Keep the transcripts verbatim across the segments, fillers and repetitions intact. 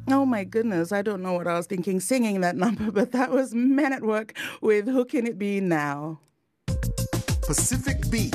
Oh my goodness, I don't know what I was thinking singing that number, but that was Men at Work with Who Can It Be Now? Pacific Beat.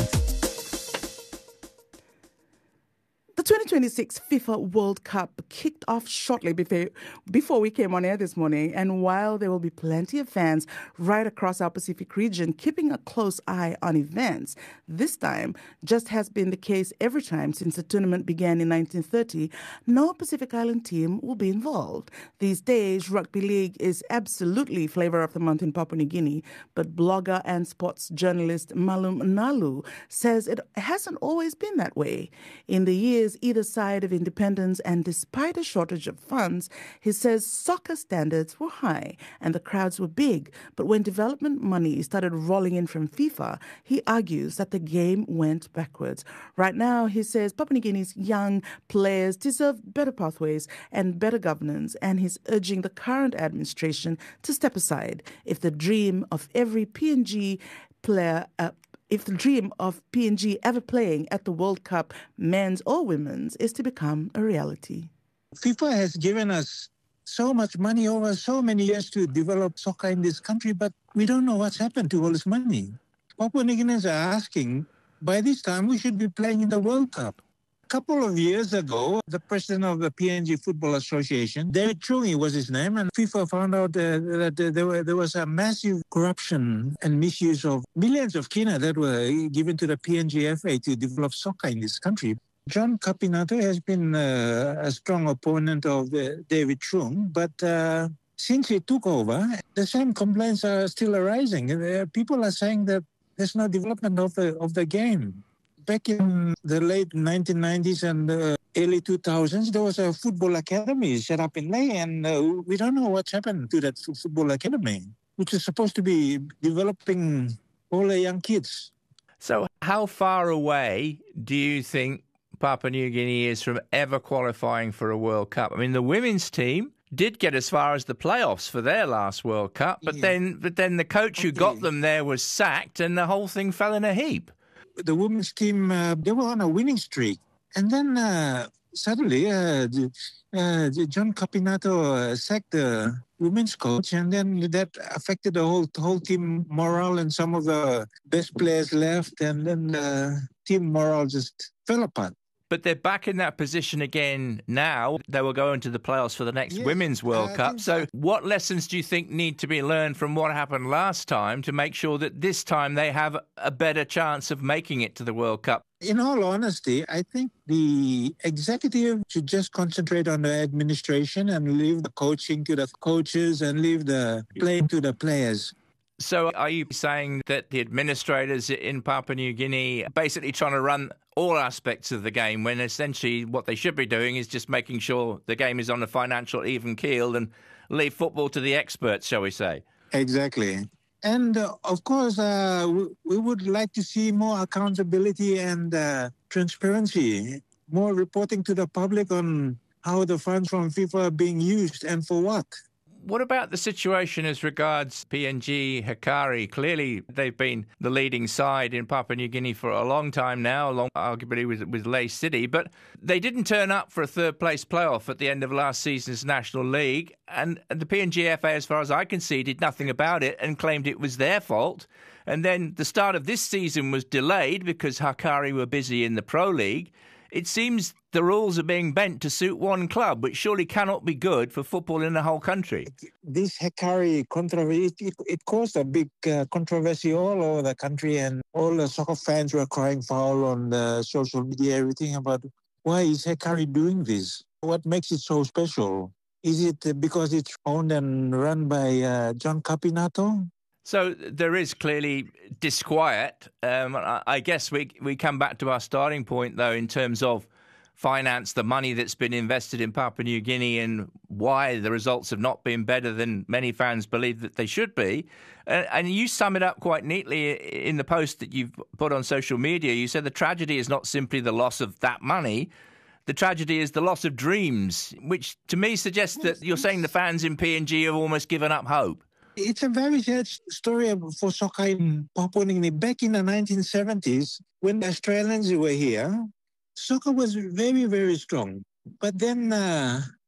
The twenty twenty-six FIFA World Cup kicked off shortly before, before we came on air this morning. And while there will be plenty of fans right across our Pacific region keeping a close eye on events, this time, just has been the case every time since the tournament began in nineteen thirty, no Pacific Island team will be involved. These days, rugby league is absolutely flavor of the month in Papua New Guinea, but blogger and sports journalist Malum Nalu says it hasn't always been that way. In the years either side of independence, and despite a shortage of funds, he says soccer standards were high and the crowds were big. But when development money started rolling in from FIFA, he argues that the game went backwards. Right now, he says Papua New Guinea's young players deserve better pathways and better governance, and he's urging the current administration to step aside if the dream of every P N G player uh, if the dream of P N G ever playing at the World Cup, men's or women's, is to become a reality. FIFA has given us so much money over so many years to develop soccer in this country, but we don't know what's happened to all this money. Papua New Guineans are asking, by this time we should be playing in the World Cup. A couple of years ago, the president of the P N G Football Association, David Chungi was his name, and FIFA found out uh, that uh, there, were, there was a massive corruption and misuse of millions of kina that were given to the P N G F A to develop soccer in this country. John Capinato has been uh, a strong opponent of uh, David Chung, but uh, since he took over, the same complaints are still arising. Uh, people are saying that there's no development of the, of the game. Back in the late nineteen nineties and uh, early two thousands, there was a football academy set up in Lae, and uh, we don't know what's happened to that football academy, which is supposed to be developing all the young kids. So how far away do you think Papua New Guinea is from ever qualifying for a World Cup? I mean, the women's team did get as far as the playoffs for their last World Cup, but yeah. then but then the coach who okay. got them there was sacked and the whole thing fell in a heap. The women's team, uh, they were on a winning streak. And then uh, suddenly, uh, the, uh, the John Capinato uh, sacked the women's coach, and then that affected the whole whole team morale, and some of the best players left, and then the team morale just fell apart. But they're back in that position again now. They will go into the playoffs for the next yes, Women's World uh, Cup. So what lessons do you think need to be learned from what happened last time to make sure that this time they have a better chance of making it to the World Cup? In all honesty, I think the executive should just concentrate on the administration and leave the coaching to the coaches and leave the playing to the players. So are you saying that the administrators in Papua New Guinea are basically trying to run all aspects of the game when essentially what they should be doing is just making sure the game is on a financial even keel and leave football to the experts, shall we say? Exactly. And uh, of course, uh, we, we would like to see more accountability and uh, transparency, more reporting to the public on how the funds from FIFA are being used and for what. What about the situation as regards P N G Hikari? Clearly, they've been the leading side in Papua New Guinea for a long time now, along arguably with, with Lae City, but they didn't turn up for a third-place playoff at the end of last season's National League, and the P N G F A, as far as I can see, did nothing about it and claimed it was their fault. And then the start of this season was delayed because Hikari were busy in the Pro League. It seems the rules are being bent to suit one club, which surely cannot be good for football in the whole country. This Hikari controversy, it, it, it caused a big uh, controversy all over the country, and all the soccer fans were crying foul on the social media, everything about why is Hikari doing this? What makes it so special? Is it because it's owned and run by uh, John Capinato? So there is clearly disquiet. Um, I guess we we come back to our starting point, though, in terms of finance, the money that's been invested in Papua New Guinea and why the results have not been better than many fans believe that they should be. Uh, and you sum it up quite neatly in the post that you've put on social media. You said the tragedy is not simply the loss of that money. The tragedy is the loss of dreams, which to me suggests that you're saying the fans in P N G have almost given up hope. It's a very sad story for soccer in Papua New Guinea. Back in the nineteen seventies, when the Australians were here, soccer was very, very strong. But then uh,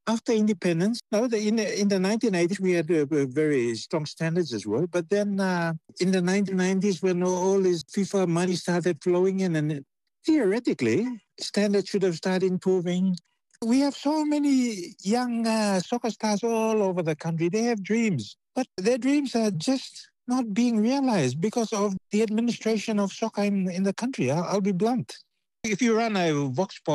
after independence, now the, in, the, in the nineteen eighties, we had uh, very strong standards as well. But then uh, in the nineteen nineties, when all this FIFA money started flowing in, and theoretically, standards should have started improving. We have so many young uh, soccer stars all over the country. They have dreams, but their dreams are just not being realized because of the administration of soccer in, in the country. I'll, I'll be blunt. If you run a Vox Pop